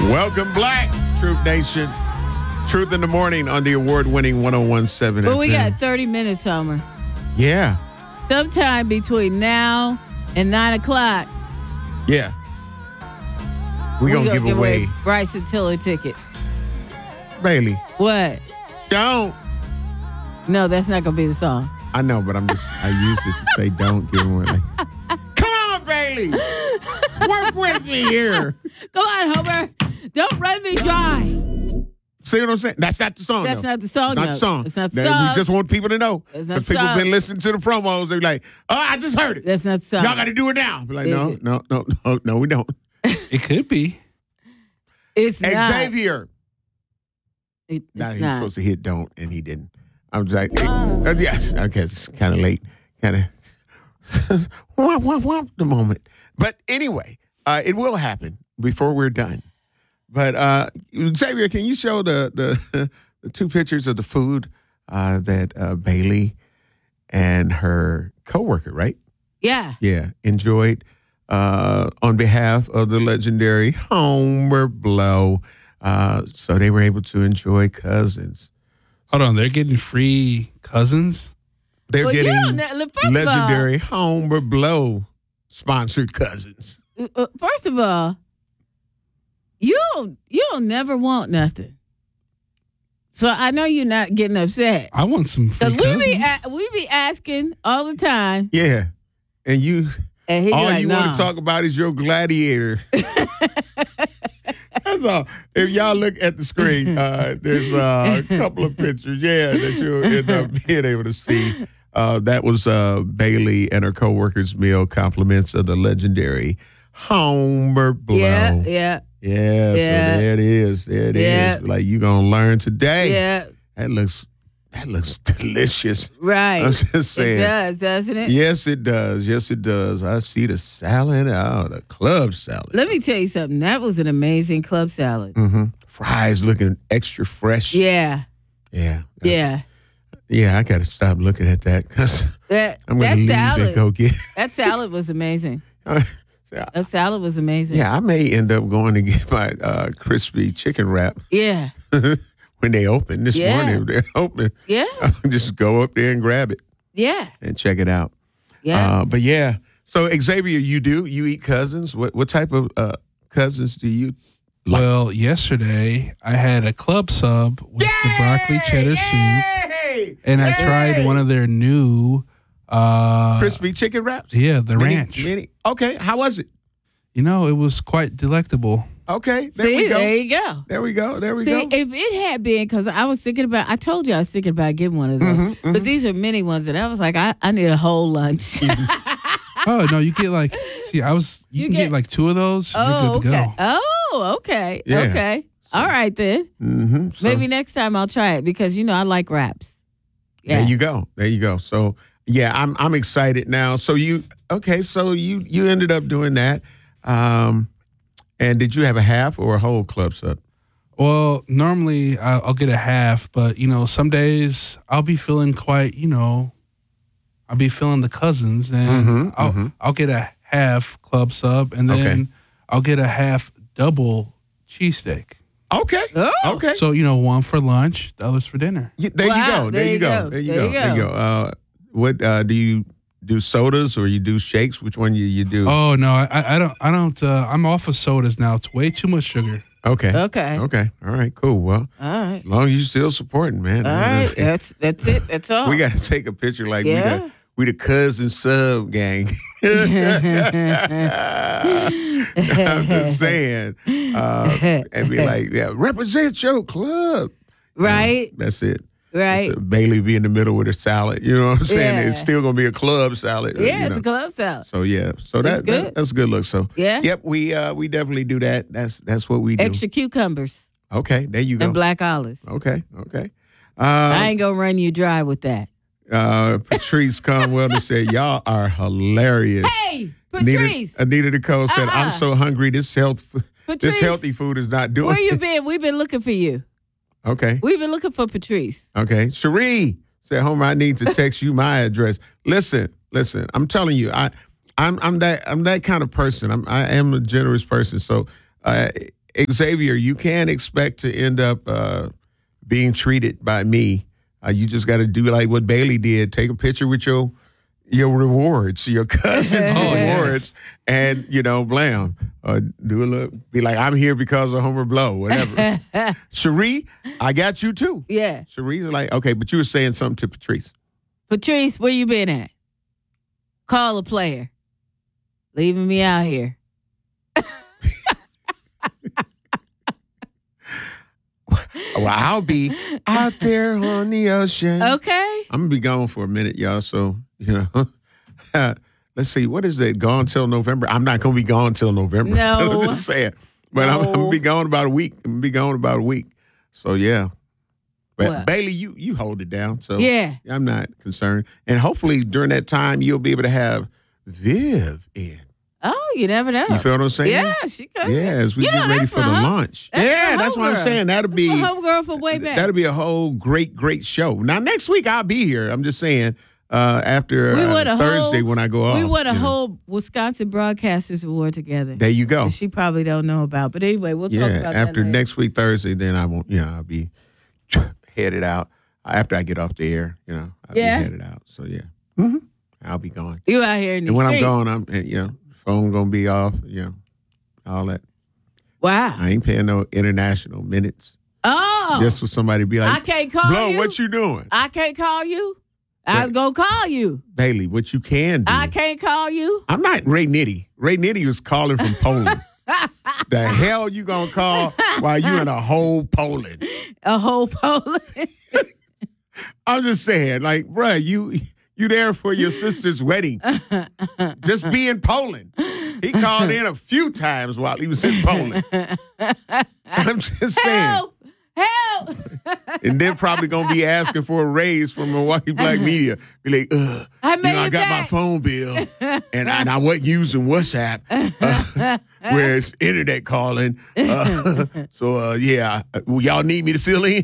Welcome, Black Truth Nation. Truth in the Morning on the award-winning 101.7 But FM. we got 30 minutes, Homer. Yeah. Sometime between now and 9 o'clock, Yeah. We're going to give away Bryson Tiller tickets. Bailey. What? Don't. No, that's not going to be the song. I know, but I use it to say don't give away. Come on, Bailey. Work with me here. Come on, Homer. Don't run me dry. See what I'm saying? That's not the song, That's though. not the song, It's not no. the song. It's not the song. We just want people to know. It's not Because the people song. been listening to the promos. They're like, oh, I just heard it. That's not the song. Y'all got to do it now. Be like, Is it? no, we don't. It could be. It's not. Xavier. It's Now he was not. supposed to hit don't, and he didn't. I was like, yes, I guess it's kind of late. Kind of womp the moment. But anyway, it will happen before we're done. But Xavier, can you show the two pictures of the food that Bailey and her coworker, right? Yeah. Yeah, enjoyed on behalf of the legendary Homer Blow. So they were able to enjoy Cousins. Hold on, they're getting free Cousins? They're Well, you getting don't know- first of all- legendary Homer Blow sponsored Cousins. First of all, you'll never want nothing. So I know you're not getting upset. I want some free Because Cousins. we be asking all the time. Yeah. And you, And he be all like, you nah. want to talk about is your gladiator. That's all. If y'all look at the screen, there's a couple of pictures, that you'll end up being able to see. That was Bailey and her co-workers' meal compliments of the legendary Homer Blow. Yeah. Yeah, Yeah. so there it is. There it is. Like you gonna learn today. Yeah. That looks delicious. Right. I'm just saying. It does, doesn't it? Yes, it does. Yes, it does. I see the salad. Oh, the club salad. Let me tell you something. That was an amazing club salad. Mm-hmm. Fries looking extra fresh. Yeah. Yeah. Yeah. Yeah, I got to stop looking at that because That I'm going to leave salad. and go get. That salad was amazing. That salad was amazing. Yeah, I may end up going to get my crispy chicken wrap Yeah. when they open this morning. If they're open, Yeah. I'll just go up there and grab it Yeah. and check it out. Yeah. But yeah, so Xavier, you eat Cousins? What type of Cousins do you like? Well, yesterday I had a club sub with the broccoli cheddar soup, and I tried one of their new crispy chicken wraps. Yeah, the ranch. Okay, how was it? You know, it was quite delectable. Okay, there See, we go. there you go. There we go. There we See, go. if it had been, because I was thinking about, I told you I was thinking about getting one of those, but these are mini ones, and I was like, I need a whole lunch. Oh no, you get like you can get like two of those. You're good to okay. go. Oh, okay. Yeah. Okay. All right, then. Mm-hmm. So, Maybe next time I'll try it because, I like wraps. Yeah. There you go. There you go. So yeah, I'm excited now. So you ended up doing that. And did you have a half or a whole club sub? Well, normally I'll get a half, but some days I'll be feeling quite, I'll be feeling the Cousins, and I'll get a half club sub, and then I'll get a half double cheesesteak. Okay. Oh. Okay. So one for lunch, the other's for dinner. There you Wow, go. There you go. There you go. There you go. What do you do? Sodas or you do shakes? Which one you do? Oh no, I don't. I'm off of sodas now. It's way too much sugar. Okay. Okay. Okay. All right. Cool. Well, All right. as long as you're still supporting, man. All right. That's it. That's all. We got to take a picture like Yeah. we the cousin sub gang. I'm just saying, and be like, represent your club. Right. That's it. Right. So Bailey be in the middle with a salad. You know what I'm saying? Yeah. It's still gonna be a club salad. Yeah, it's a club salad. So yeah, so That's good. that's a good look. So Yeah. yep, we definitely do that. That's what we do. Extra cucumbers Okay, there you go. and black olives. Okay. I ain't gonna run you dry with that. Patrice Conwell said, "Y'all are hilarious." Hey, Patrice. Anita Nicole said, Uh-uh. "I'm so hungry. This Patrice, healthy food is not doing." where you been? We've been looking for you. Okay. We've been looking for Patrice. Okay. Cherie said, Homer, I need to text you my address. Listen. I'm telling you, I'm that kind of person. I am a generous person. So Xavier, you can expect to end up being treated by me. You just got to do like what Bailey did. Take a picture with your rewards, your cousin's rewards, and blam. Do a look. Be like, I'm here because of Homer Blow, whatever. Cherie, I got you too. Yeah. Cherie's like, okay, but you were saying something to Patrice. Patrice, where you been at? Call a player. Leaving me out here. Well, I'll be out there on the ocean. Okay. I'm gonna be gone for a minute, y'all. So let's see. What is it? Gone till November? I'm not gonna be gone till November. No. I'm just saying. But I'm gonna be gone about a week. So yeah. But Well. Bailey, you hold it down. So Yeah. I'm not concerned. And hopefully during that time you'll be able to have Viv in. Oh, you never know. You feel what I'm saying? Yeah, she could. Yeah, as we get ready that's for the my launch. that's Yeah, my that's what I'm homegirl. saying. That'll be My homegirl from way back. That'll be a whole great show. Now next week I'll be here. I'm just saying after Thursday when I go off. We won a whole Wisconsin Broadcasters Award together. There you go. That she probably don't know about. But anyway, we'll talk about that after later. next week Thursday, then I won't. I'll be headed out after I get off the air. I'll be headed out. So yeah, I'll be gone. You out here in the And when street. I'm gone, phone gonna be off. All that. Wow. I ain't paying no international minutes. Oh. Just for somebody to be like, I can't call Blow, you. what you doing? I can't call you. I was going to call you. Bailey, what you can do. I can't call you. I'm not Ray Nitty. Ray Nitty was calling from Poland. The hell you gonna call while you in a whole Poland? A whole Poland. I'm just saying, like, bruh, you there for your sister's wedding. Just be in Poland. He called in a few times while he was in Poland. I'm just saying. Help. And they're probably gonna be asking for a raise from Milwaukee Black Media. Be like, I made I it got back. my phone bill, and I wasn't using WhatsApp, where it's internet calling. So y'all need me to fill in.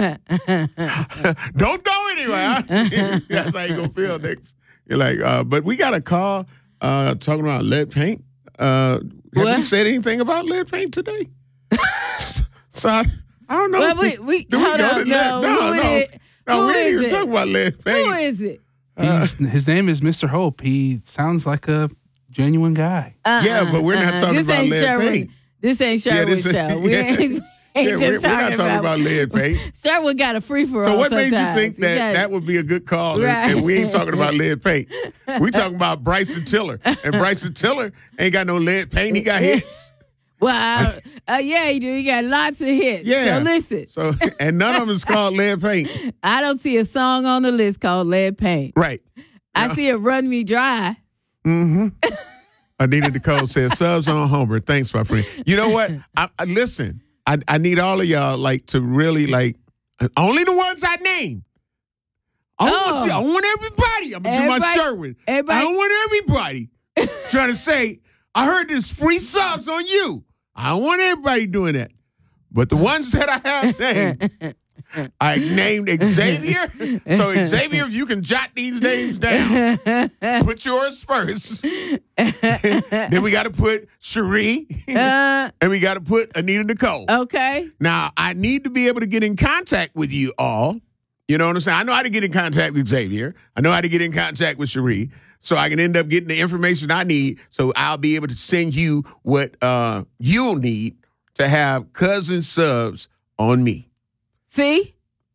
Don't go anywhere. That's how you gonna feel next. You're like, but we got a call talking about lead paint. Have we said anything about lead paint today? So I don't know. Well, we Do hold go on. to No, No, we we ain't even it? talking about lead paint. Who is it? His name is Mr. Hope. He sounds like a genuine guy. Yeah, but we're not talking This about ain't lead Sherwood. paint. This ain't Sherwood show. We ain't We're just not talking about lead paint. Sherwood got a free for all. So what made you sometimes. think that would be a good call? Right. And we ain't talking about lead paint. We talking about Bryson Tiller, and Bryson Tiller ain't got no lead paint. He got hits. Well, yeah, you do. You got lots of hits. Yeah. So listen, So and none of them is called lead paint. I don't see a song on the list called Lead Paint. Right. I see it Run Me Dry. Anita Nicole says, subs on Homer. Thanks, my friend. You know what? Listen, I need all of y'all to really only the ones I named. I want everybody. I'm going to do my Sherwin. I don't want everybody trying to say, I heard there's free subs on you. I don't want everybody doing that. But the ones that I have named, I named Xavier. So Xavier, if you can jot these names down, put yours first. Then we got to put Cherie, and we got to put Anita Nicole. Okay. Now, I need to be able to get in contact with you all. You know what I'm saying? I know how to get in contact with Xavier. I know how to get in contact with Cherie. So I can end up getting the information I need. So I'll be able to send you what you'll need to have cousin subs on me. See?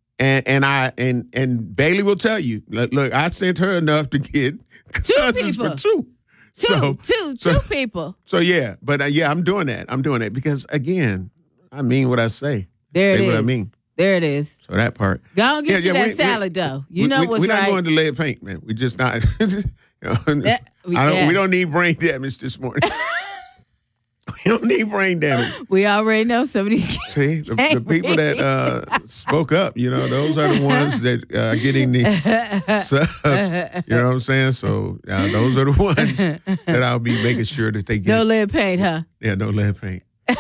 And Bailey will tell you. Look, I sent her enough to get cousins for two. Two people. So yeah, but I'm doing that. I'm doing it because again, I mean what I say. There say it what is. I mean. There it is. So that part. Go on, get you that salad dough. You know what's we're not right. going to lead paint, man. We just not. We don't need brain damage this morning. We don't need brain damage. We already know some of these. See, the people that spoke up, those are the ones that are getting these subs. You know what I'm saying? So those are the ones that I'll be making sure that they get. No lead paint, huh? Yeah, no lead paint.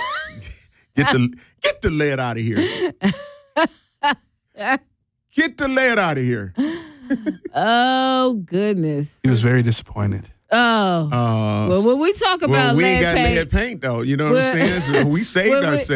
Get the lead out of here. Get the lead out of here. Oh, goodness. He was very disappointed. Oh. Well, when we talk about we ain't lead got paint, lead paint though. You know what I'm saying? So we saved when we- ourselves.